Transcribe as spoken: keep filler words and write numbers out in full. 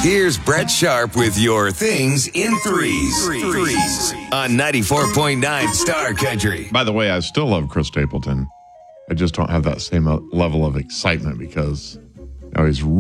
Here's Brett Sharp with your things in threes. Threes on ninety-four point nine Star Country. By the way, I still love Chris Stapleton. I just don't have that same level of excitement because you know, he's